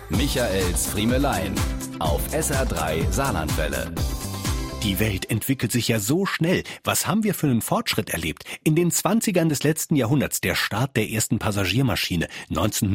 Michaels Friemelein auf SR3 Saarlandwelle. Die Welt entwickelt sich ja so schnell. Was haben wir für einen Fortschritt erlebt? In den 20ern des letzten Jahrhunderts der Start der ersten Passagiermaschine.